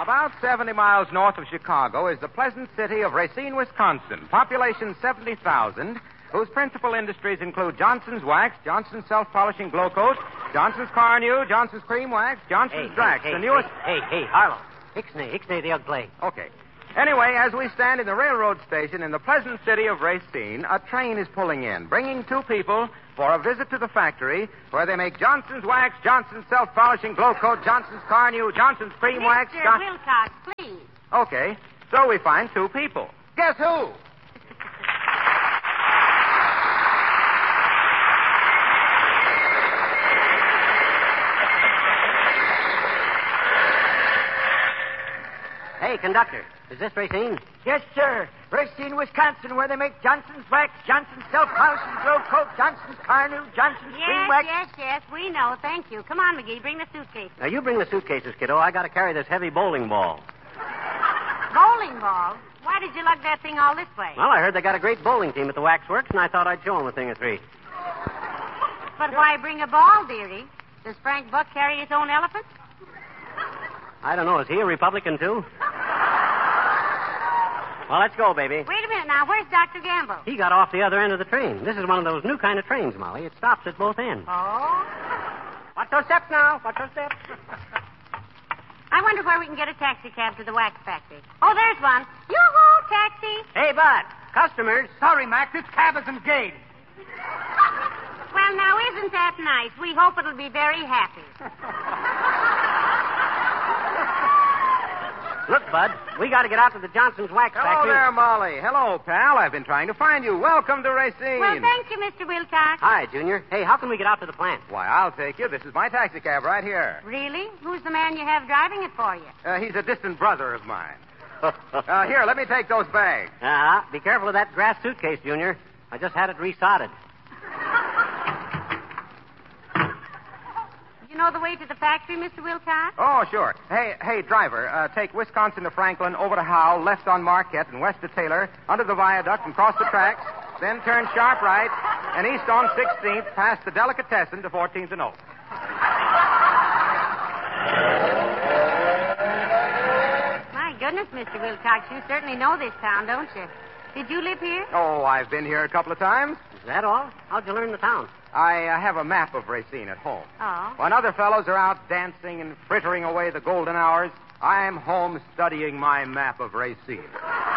About 70 miles north of Chicago is the pleasant city of Racine, Wisconsin, population 70,000, whose principal industries include Johnson's Wax, Johnson's Self-Polishing Glow Coat, Johnson's Carnu, Johnson's Cream Wax, Johnson's Drax, the newest... Hey, Harlow. Ixnay, the ugly play. Okay. Anyway, as we stand in the railroad station in the pleasant city of Racine, a train is pulling in, bringing two people for a visit to the factory where they make Johnson's Wax, Johnson's Self-Polishing Glow Coat, Johnson's Carnu, Johnson's Cream Wax... Mr. Wilcox, please. Okay, so we find two people. Guess who? Hey, conductor, is this Racine? Yes, sir. Racine, Wisconsin, where they make Johnson's Wax, Johnson's Self-Polishing Glow Coat, Johnson's Carnu, Johnson's Cream Wax. Yes, we know. Thank you. Come on, McGee, bring the suitcase. Now, you bring the suitcases, kiddo. I got to carry this heavy bowling ball. Bowling ball? Why did you lug that thing all this way? Well, I heard they got a great bowling team at the Waxworks, and I thought I'd show them a thing or three. But why bring a ball, dearie? Does Frank Buck carry his own elephant? I don't know. Is he a Republican, too? Well, let's go, baby. Wait a minute now. Where's Dr. Gamble? He got off the other end of the train. This is one of those new kind of trains, Molly. It stops at both ends. Oh? Watch those steps now. Watch those steps. I wonder where we can get a taxi cab to the wax factory. Oh, there's one. Yoo-hoo, taxi. Hey, Bud. Customers. Sorry, Mac, this cab is engaged. Well, now, isn't that nice? We hope it'll be very happy. Look, Bud, we got to get out to the Johnson's Wax Hello factory. there, Molly. Hello, pal. I've been trying to find you. Welcome to Racine. Well, thank you, Mr. Wilcox. Hi, Junior. Hey, how can we get out to the plant? Why, I'll take you. This is my taxi cab right here. Really? Who's the man you have driving it for you? He's a distant brother of mine. Here, let me take those bags. Be careful of that grass suitcase, Junior. I just had it resodded. You know the way to the factory, Mr. Wilcox? Oh, sure. Hey, driver, take Wisconsin to Franklin, over to Howe, left on Marquette, and west to Taylor, under the viaduct and cross the tracks, then turn sharp right, and east on 16th, past the Delicatessen to 14th and Oak. My goodness, Mr. Wilcox, you certainly know this town, don't you? Did you live here? Oh, I've been here a couple of times. Is that all? How'd you learn the town? I have a map of Racine at home. Oh. When other fellows are out dancing and frittering away the golden hours, I'm home studying my map of Racine.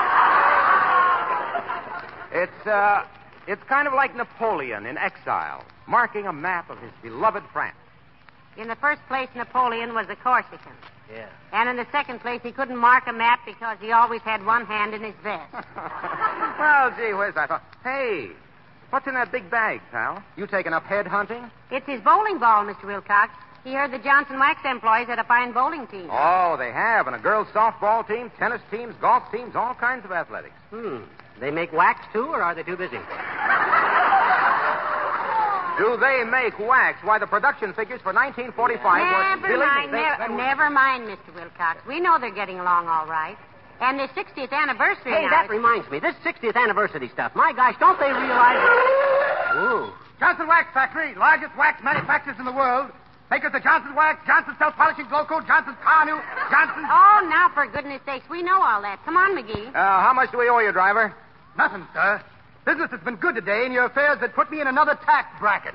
It's kind of like Napoleon in exile, marking a map of his beloved France. In the first place, Napoleon was a Corsican. Yeah. And in the second place, he couldn't mark a map because he always had one hand in his vest. Well, gee whiz, I thought, hey, what's in that big bag, pal? You taking up head hunting? It's his bowling ball, Mr. Wilcox. He heard the Johnson Wax employees had a fine bowling team. Oh, they have, and a girls' softball team, tennis teams, golf teams, all kinds of athletics. They make wax, too, or are they too busy? Do they make wax? Why, the production figures for 1945 Never mind, Mr. Wilcox. We know they're getting along all right. And their 60th anniversary Hey, now that reminds me. This 60th anniversary stuff. My gosh, don't they realize... Ooh. Johnson Wax Factory, largest wax manufacturers in the world. Makers of Johnson's Wax, Johnson's Self-Polishing Glow Coat, Johnson's Carnu, Johnson's... Oh, now, for goodness sakes, we know all that. Come on, McGee. How much do we owe you, driver? Nothing, sir. Business has been good today, and your affairs had put me in another tax bracket.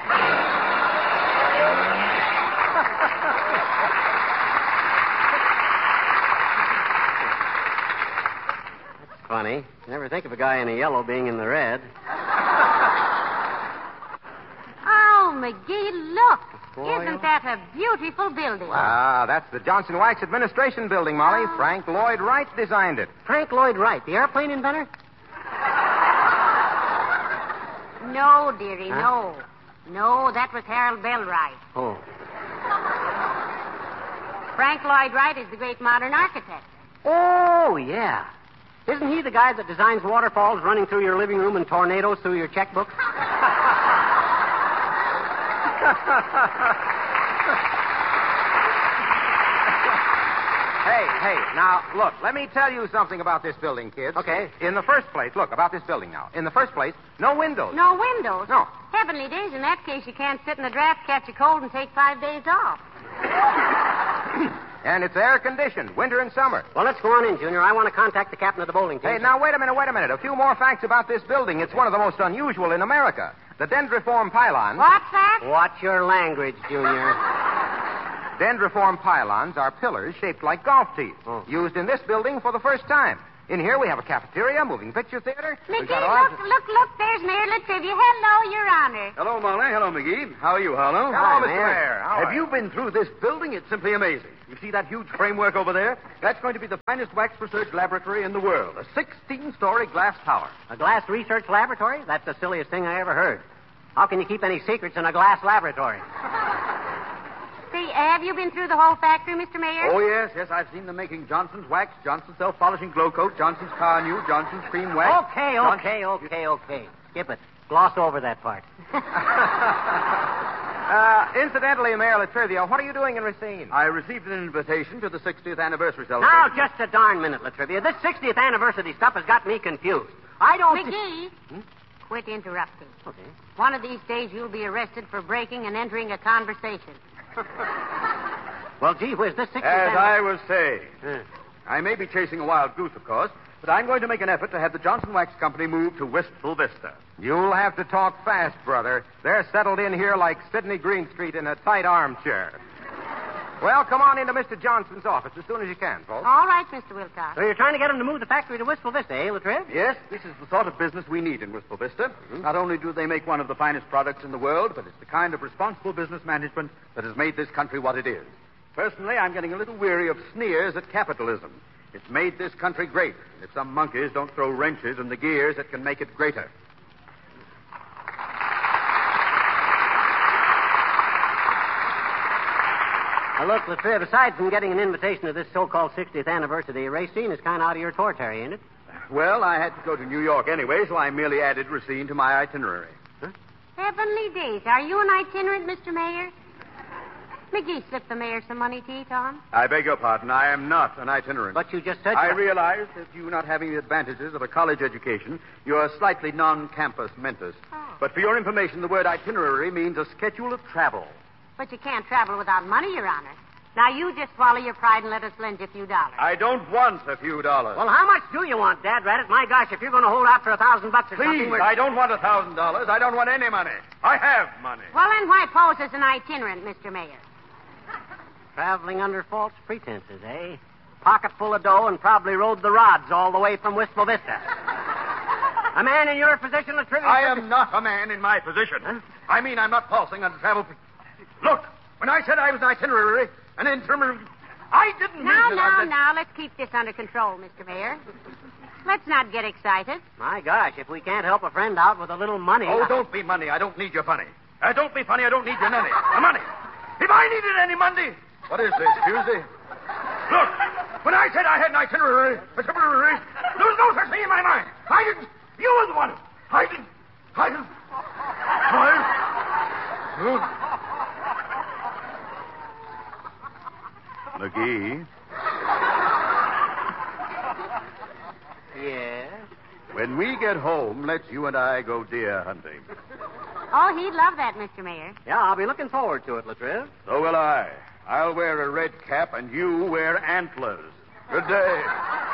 That's funny. You never think of a guy in a yellow being in the red. Oh, McGee, look. Boy, Isn't that a beautiful building? Ah, that's the Johnson Wax Administration Building, Molly. Frank Lloyd Wright designed it. Frank Lloyd Wright, the airplane inventor? No, dearie, no. No, that was Harold Bell Wright. Oh. Frank Lloyd Wright is the great modern architect. Oh, yeah. Isn't he the guy that designs waterfalls running through your living room and tornadoes through your checkbook? Hey, now, look, let me tell you something about this building, kids. Okay. In the first place, look, about this building now. In the first place, no windows. No windows? No. Heavenly days. In that case, you can't sit in the draft, catch a cold, and take 5 days off. And it's air-conditioned, winter and summer. Well, let's go on in, Junior. I want to contact the captain of the bowling team. Hey, now, wait a minute. A few more facts about this building. It's one of the most unusual in America. The dendriform pylons... What's that? Watch your language, Junior. Dendriform pylons are pillars shaped like golf tees, used in this building for the first time. In here, we have a cafeteria, moving picture theater. McGee, look, there's Mayor Latrivia. Hello, Your Honor. Hello, Molly. Hello, McGee. How are you, Harlow? Hello, Mr. Mayor. Mayor. Have you been through this building? It's simply amazing. You see that huge framework over there? That's going to be the finest wax research laboratory in the world. A 16-story glass tower. A glass research laboratory? That's the silliest thing I ever heard. How can you keep any secrets in a glass laboratory? See, have you been through the whole factory, Mr. Mayor? Oh, yes. I've seen them making Johnson's wax, Johnson's self-polishing glow coat, Johnson's car new, Johnson's cream wax. Okay. Skip it. Gloss over that part. Incidentally, Mayor Latrivia, what are you doing in Racine? I received an invitation to the 60th anniversary celebration. Now, just a darn minute, Latrivia. This 60th anniversary stuff has got me confused. I don't... McGee, quit interrupting. Okay. One of these days, you'll be arrested for breaking and entering a conversation. Well, gee whiz, this 60th As I was saying, I may be chasing a wild goose, of course, but I'm going to make an effort to have the Johnson Wax Company move to Wistful Vista. You'll have to talk fast, brother. They're settled in here like Sidney Greenstreet in a tight armchair. Well, come on into Mr. Johnson's office as soon as you can, folks. All right, Mr. Wilcox. So you're trying to get him to move the factory to Wistful Vista, eh, Latriv? Yes, this is the sort of business we need in Wistful Vista. Not only do they make one of the finest products in the world, but it's the kind of responsible business management that has made this country what it is. Personally, I'm getting a little weary of sneers at capitalism. It's made this country great. And if some monkeys don't throw wrenches in the gears, it can make it greater. Now, look, Latriv, aside from getting an invitation to this so-called 60th anniversary, Racine is kind of out of your tour, Terry, ain't it? Well, I had to go to New York anyway, so I merely added Racine to my itinerary. Heavenly days. Are you an itinerant, Mr. Mayor? McGee slipped the mayor some money to eat on. I beg your pardon. I am not an itinerant. But you just said... I realize that you not having the advantages of a college education, you're slightly non-campus mentis. Oh. But for your information, the word itinerary means a schedule of travel. But you can't travel without money, Your Honor. Now, you just swallow your pride and let us lend you a few dollars. I don't want a few dollars. Well, how much do you want, Dad Rabbit? My gosh, if you're going to hold out for $1,000 or Please, something... I don't want $1,000. I don't want any money. I have money. Well, then why pose as an itinerant, Mr. Mayor? Traveling under false pretenses, eh? Pocket full of dough and probably rode the rods all the way from Wistful Vista. A man in your position, Latrivia... I am not a man in my position. Huh? I mean, I'm not falsing on travel... Look, when I said I was an itinerary, I didn't mean to... Now, let's keep this under control, Mr. Mayor. Let's not get excited. My gosh, if we can't help a friend out with a little money... Oh, don't be money. I don't need your funny. Don't be funny. I don't need your money. Money. If I needed any money... What is this, Tuesday? Look, when I said I had an itinerary, there was no such thing in my mind. I didn't... You were the one. I didn't... McGee? Yes? When we get home, let's you and I go deer hunting. Oh, he'd love that, Mr. Mayor. Yeah, I'll be looking forward to it, Latriv. So will I. I'll wear a red cap and you wear antlers. Good day.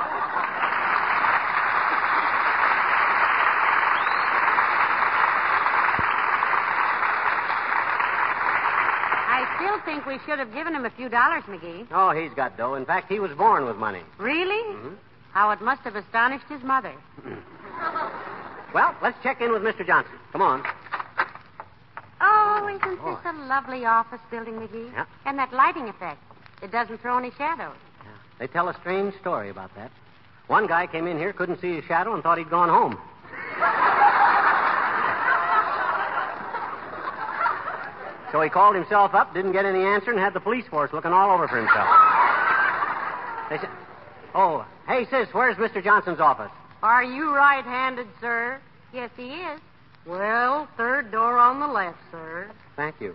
I still think we should have given him a few dollars, McGee. Oh, he's got dough. In fact, he was born with money. Really? Mm-hmm. How it must have astonished his mother. Well, let's check in with Mr. Johnson. Come on. Oh, isn't this a lovely office building, McGee? Yeah. And that lighting effect. It doesn't throw any shadows. Yeah. They tell a strange story about that. One guy came in here, couldn't see his shadow, and thought he'd gone home. So he called himself up, didn't get any answer, and had the police force looking all over for himself. They said, oh, hey, sis, where's Mr. Johnson's office? Are you right-handed, sir? Yes, he is. Well, third door on the left, sir. Thank you.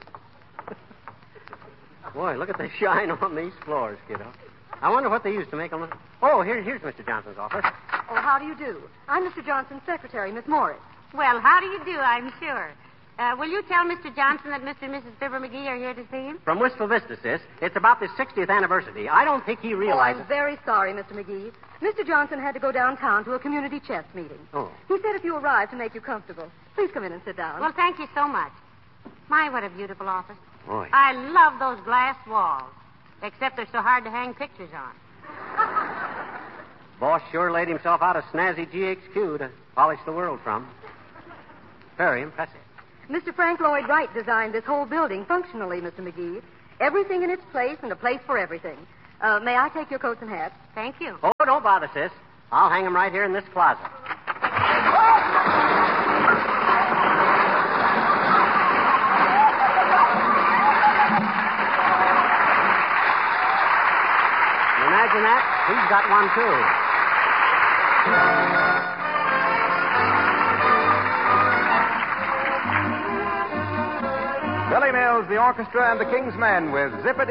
Boy, look at the shine on these floors, kiddo. I wonder what they used to make them look... Oh, here's Mr. Johnson's office. Oh, how do you do? I'm Mr. Johnson's secretary, Miss Morris. Well, how do you do, I'm sure. Will you tell Mr. Johnson that Mr. and Mrs. Fibber McGee are here to see him? From Wistful Vista, sis. It's about the 60th anniversary. I don't think he realizes... I'm very sorry, Mr. McGee. Mr. Johnson had to go downtown to a community chess meeting. Oh. He said if you arrived to make you comfortable. Please come in and sit down. Well, thank you so much. My, what a beautiful office. Boy. I love those glass walls. Except they're so hard to hang pictures on. Boss sure laid himself out a snazzy GHQ to polish the world from. Very impressive. Mr. Frank Lloyd Wright designed this whole building functionally, Mr. McGee. Everything in its place and a place for everything. May I take your coats and hats? Thank you. Oh, don't bother, sis. I'll hang them right here in this closet. Imagine that. He's got one, too. Billy Mills, the orchestra, and the King's Men with Zippity.